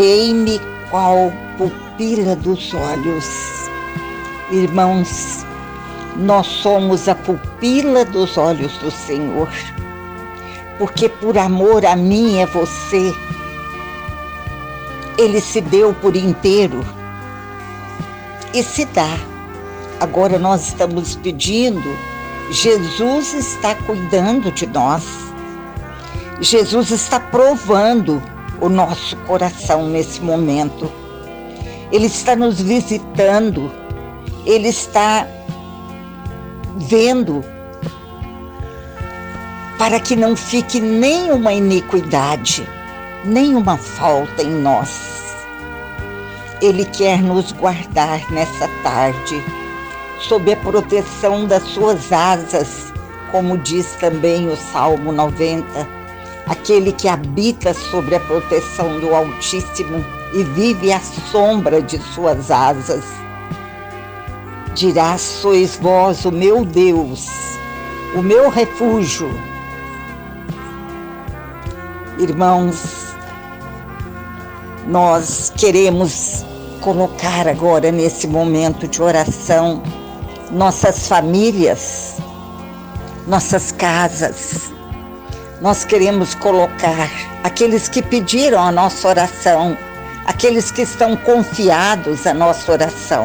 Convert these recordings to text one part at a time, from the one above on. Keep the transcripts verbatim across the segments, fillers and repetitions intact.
Ei-me qual pupila dos olhos. Irmãos, nós somos a pupila dos olhos do Senhor, porque por amor a mim e a você, Ele se deu por inteiro e se dá. Agora nós estamos pedindo, Jesus está cuidando de nós, Jesus está provando o nosso coração nesse momento, Ele está nos visitando, Ele está vendo para que não fique nenhuma iniquidade, nenhuma falta em nós. Ele quer nos guardar nessa tarde, sob a proteção das suas asas, como diz também o Salmo noventa, aquele que habita sobre a proteção do Altíssimo e vive à sombra de suas asas. Dirá: sois vós o meu Deus, o meu refúgio. Irmãos, nós queremos colocar agora nesse momento de oração nossas famílias, nossas casas. Nós queremos colocar aqueles que pediram a nossa oração, aqueles que estão confiados à nossa oração.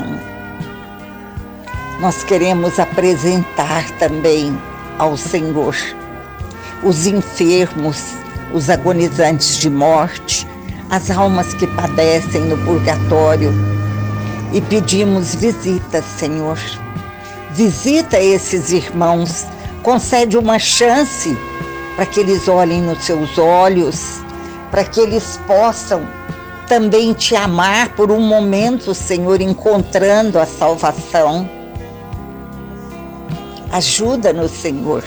Nós queremos apresentar também ao Senhor os enfermos, os agonizantes de morte, as almas que padecem no purgatório, e pedimos visita, Senhor. Visita esses irmãos, concede uma chance para que eles olhem nos seus olhos, para que eles possam também te amar por um momento, Senhor, encontrando a salvação. Ajuda-nos, Senhor.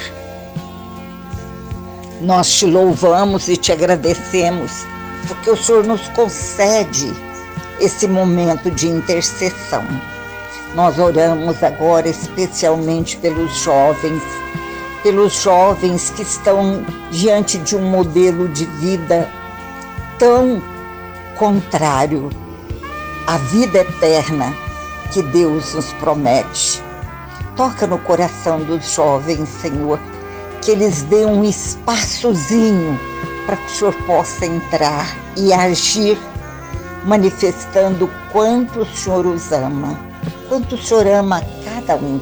Nós te louvamos e te agradecemos, porque o Senhor nos concede esse momento de intercessão. Nós oramos agora especialmente pelos jovens, pelos jovens que estão diante de um modelo de vida tão contrário à vida eterna que Deus nos promete. Toca no coração dos jovens, Senhor, que eles dêem um espaçozinho para que o Senhor possa entrar e agir, manifestando o quanto o Senhor os ama, quanto o Senhor ama cada um.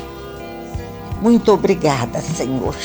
Muito obrigada, Senhor.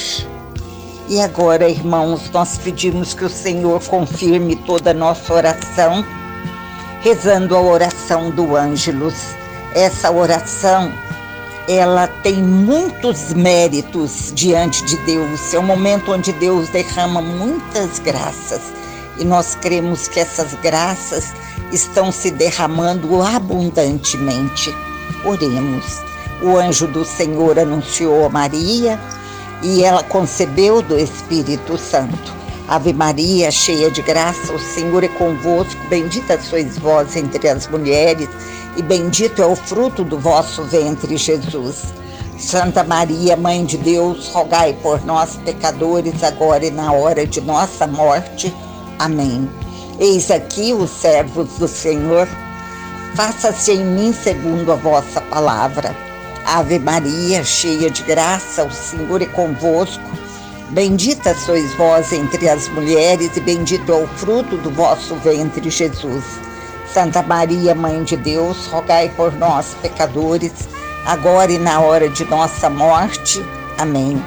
E agora, irmãos, nós pedimos que o Senhor confirme toda a nossa oração, rezando a oração do Ângelus. Essa oração, ela tem muitos méritos diante de Deus. É um momento onde Deus derrama muitas graças. E nós cremos que essas graças estão se derramando abundantemente. Oremos. O anjo do Senhor anunciou a Maria e ela concebeu do Espírito Santo. Ave Maria, cheia de graça, o Senhor é convosco. Bendita sois vós entre as mulheres e bendito é o fruto do vosso ventre, Jesus. Santa Maria, Mãe de Deus, rogai por nós, pecadores, agora e na hora de nossa morte. Amém. Eis aqui os servos do Senhor. Faça-se em mim segundo a vossa palavra. Ave Maria, cheia de graça, o Senhor é convosco. Bendita sois vós entre as mulheres e bendito é o fruto do vosso ventre, Jesus. Santa Maria, Mãe de Deus, rogai por nós, pecadores, agora e na hora de nossa morte. Amém.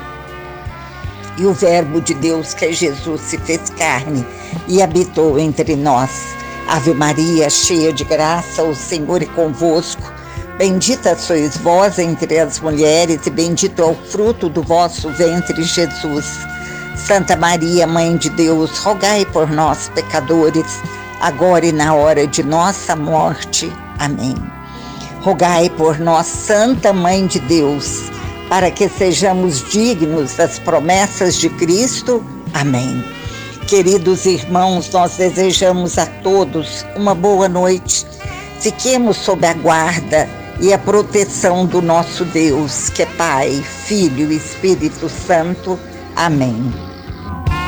E o Verbo de Deus, que é Jesus, se fez carne e habitou entre nós. Ave Maria, cheia de graça, o Senhor é convosco. Bendita sois vós entre as mulheres e bendito é o fruto do vosso ventre, Jesus. Santa Maria, Mãe de Deus, rogai por nós, pecadores, agora e na hora de nossa morte. Amém. Rogai por nós, Santa Mãe de Deus, para que sejamos dignos das promessas de Cristo. Amém. Queridos irmãos, nós desejamos a todos uma boa noite. Fiquemos sob a guarda e a proteção do nosso Deus, que é Pai, Filho e Espírito Santo. Amém.